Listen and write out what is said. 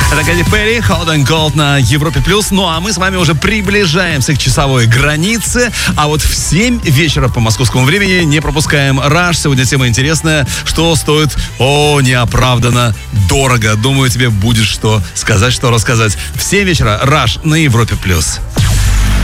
Это Кэти Перри, Hot and Cold на Европе+. Ну а мы с вами уже приближаемся к часовой границе. А вот в 7 вечера по московскому времени не пропускаем Rush. Сегодня тема интересная, что стоит, неоправданно дорого. Думаю, тебе будет что сказать, что рассказать. В 7 вечера Rush на Европе+.